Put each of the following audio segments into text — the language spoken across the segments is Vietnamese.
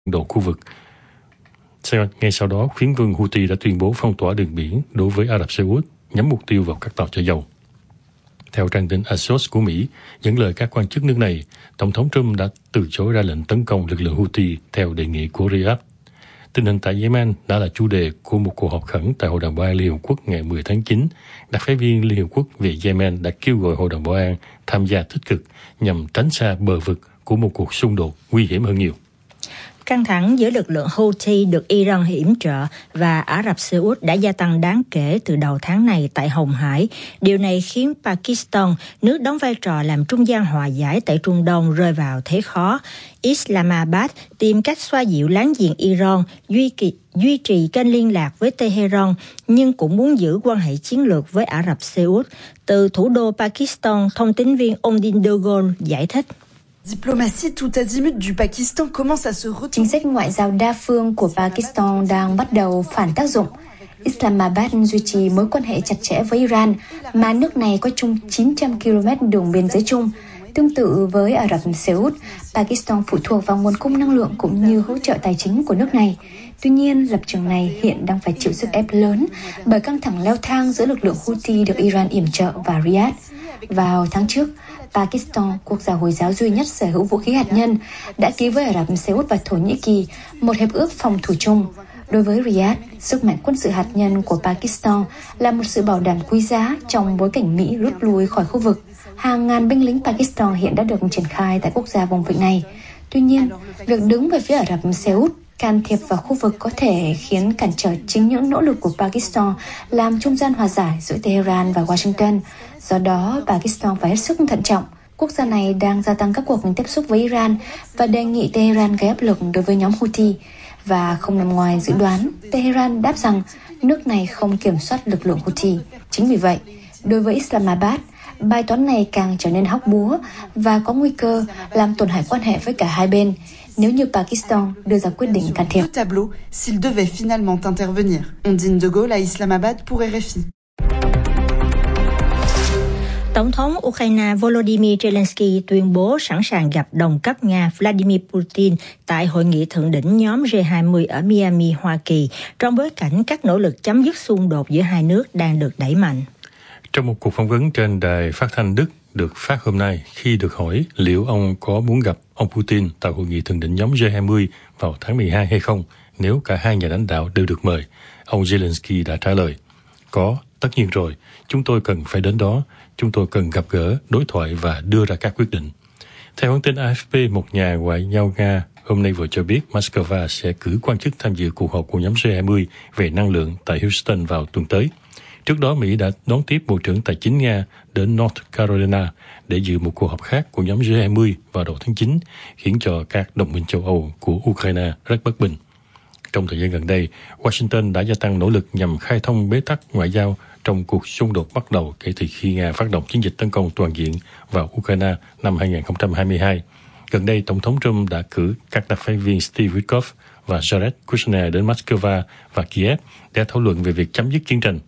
độ khu vực. Ngay sau đó, phiến quân Houthi đã tuyên bố phong tỏa đường biển đối với Ả Rập Xê Út, nhắm mục tiêu vào các tàu chở dầu. Theo trang tin Axios của Mỹ, dẫn lời các quan chức nước này, Tổng thống Trump đã từ chối ra lệnh tấn công lực lượng Houthi theo đề nghị của Riyadh. Tình hình tại Yemen đã là chủ đề của một cuộc họp khẩn tại Hội đồng Bảo an Liên Hợp Quốc ngày 10 tháng 9. Đặc phái viên Liên Hợp Quốc về Yemen đã kêu gọi Hội đồng Bảo an tham gia tích cực nhằm tránh xa bờ vực của một cuộc xung đột nguy hiểm hơn nhiều. Căng thẳng giữa lực lượng Houthi được Iran yểm trợ và Ả Rập Xê Út đã gia tăng đáng kể từ đầu tháng này tại Hồng Hải. Điều này khiến Pakistan, nước đóng vai trò làm trung gian hòa giải tại Trung Đông, rơi vào thế khó. Islamabad tìm cách xoa dịu láng giềng Iran, duy trì kênh liên lạc với Tehran, nhưng cũng muốn giữ quan hệ chiến lược với Ả Rập Xê Út. Từ thủ đô Pakistan, thông tín viên Ondin Dogol giải thích. Chính sách ngoại giao đa phương của Pakistan đang bắt đầu phản tác dụng. Islamabad duy trì mối quan hệ chặt chẽ với Iran, mà nước này có chung 900 km đường biên giới chung. Tương tự với Ả Rập Xê Út, Pakistan phụ thuộc vào nguồn cung năng lượng cũng như hỗ trợ tài chính của nước này. Tuy nhiên, lập trường này hiện đang phải chịu sức ép lớn bởi căng thẳng leo thang giữa lực lượng Houthi được Iran yểm trợ và Riyadh. Vào tháng trước, Pakistan, quốc gia Hồi giáo duy nhất sở hữu vũ khí hạt nhân, đã ký với Ả Rập Xê Út và Thổ Nhĩ Kỳ một hiệp ước phòng thủ chung. Đối với Riyadh, sức mạnh quân sự hạt nhân của Pakistan là một sự bảo đảm quý giá trong bối cảnh Mỹ rút lui khỏi khu vực. Hàng ngàn binh lính Pakistan hiện đã được triển khai tại quốc gia vùng vịnh này. Tuy nhiên, việc đứng về phía Ả Rập Xê Út can thiệp vào khu vực có thể khiến cản trở chính những nỗ lực của Pakistan làm trung gian hòa giải giữa Tehran và Washington. Do đó, Pakistan phải hết sức thận trọng. Quốc gia này đang gia tăng các cuộc tiếp xúc với Iran và đề nghị Tehran gây áp lực đối với nhóm Houthi. Và không nằm ngoài dự đoán, Tehran đáp rằng nước này không kiểm soát lực lượng Houthi. Chính vì vậy, đối với Islamabad, bài toán này càng trở nên hóc búa và có nguy cơ làm tổn hại quan hệ với cả hai bên nếu như Pakistan đưa ra quyết định can thiệp. Tổng thống Ukraine Volodymyr Zelensky tuyên bố sẵn sàng gặp đồng cấp Nga Vladimir Putin tại hội nghị thượng đỉnh nhóm G20 ở Miami, Hoa Kỳ, trong bối cảnh các nỗ lực chấm dứt xung đột giữa hai nước đang được đẩy mạnh. Trong một cuộc phỏng vấn trên đài phát thanh Đức được phát hôm nay, khi được hỏi liệu ông có muốn gặp ông Putin tại hội nghị thượng đỉnh nhóm G20 vào tháng 12 hay không, nếu cả hai nhà lãnh đạo đều được mời, ông Zelensky đã trả lời: "Có, tất nhiên rồi, chúng tôi cần phải đến đó, chúng tôi cần gặp gỡ, đối thoại và đưa ra các quyết định." Theo hãng tin AFP, một nhà ngoại giao Nga hôm nay vừa cho biết Moscow sẽ cử quan chức tham dự cuộc họp của nhóm G20 về năng lượng tại Houston vào tuần tới. Trước đó, Mỹ đã đón tiếp Bộ trưởng Tài chính Nga đến North Carolina để dự một cuộc họp khác của nhóm G20 vào đầu tháng 9, khiến cho các đồng minh châu Âu của Ukraine rất bất bình. Trong thời gian gần đây, Washington đã gia tăng nỗ lực nhằm khai thông bế tắc ngoại giao trong cuộc xung đột bắt đầu kể từ khi Nga phát động chiến dịch tấn công toàn diện vào Ukraine năm 2022. Gần đây, Tổng thống Trump đã cử các đặc phái viên Steve Witkoff và Jared Kushner đến Moscow và Kiev để thảo luận về việc chấm dứt chiến tranh.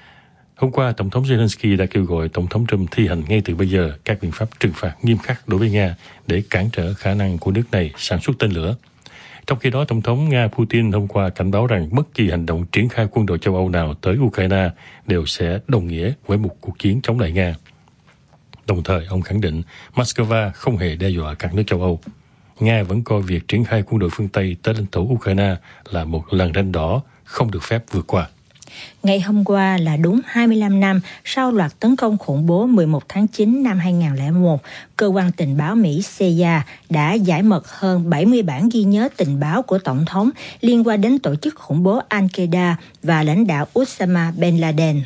Hôm qua, Tổng thống Zelensky đã kêu gọi Tổng thống Trump thi hành ngay từ bây giờ các biện pháp trừng phạt nghiêm khắc đối với Nga để cản trở khả năng của nước này sản xuất tên lửa. Trong khi đó, Tổng thống Nga Putin hôm qua cảnh báo rằng bất kỳ hành động triển khai quân đội châu Âu nào tới Ukraine đều sẽ đồng nghĩa với một cuộc chiến chống lại Nga. Đồng thời, ông khẳng định Moscow không hề đe dọa các nước châu Âu. Nga vẫn coi việc triển khai quân đội phương Tây tới lãnh thổ Ukraine là một lằn ranh đỏ không được phép vượt qua. Ngày hôm qua là đúng 25 năm sau loạt tấn công khủng bố 11 tháng 9 năm 2001, cơ quan tình báo Mỹ CIA đã giải mật hơn 70 bản ghi nhớ tình báo của Tổng thống liên quan đến tổ chức khủng bố Al-Qaeda và lãnh đạo Osama Bin Laden.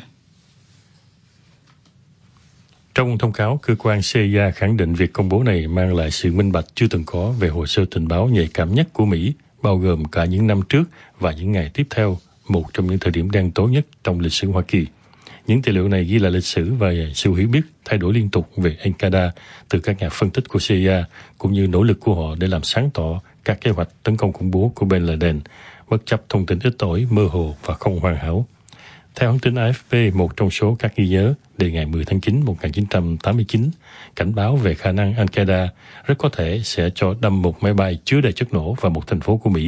Trong thông cáo, cơ quan CIA khẳng định việc công bố này mang lại sự minh bạch chưa từng có về hồ sơ tình báo nhạy cảm nhất của Mỹ, bao gồm cả những năm trước và những ngày tiếp theo, một trong những thời điểm đen tối nhất trong lịch sử Hoa Kỳ. Những tài liệu này ghi lại lịch sử và sự hiểu biết thay đổi liên tục về Al-Qaeda từ các nhà phân tích của CIA, cũng như nỗ lực của họ để làm sáng tỏ các kế hoạch tấn công khủng bố của Bin Laden, bất chấp thông tin ít ỏi, mơ hồ và không hoàn hảo. Theo hãng tin AFP, một trong số các ghi nhớ đề ngày 10 tháng 9 1989 cảnh báo về khả năng Al-Qaeda rất có thể sẽ cho đâm một máy bay chứa đầy chất nổ vào một thành phố của Mỹ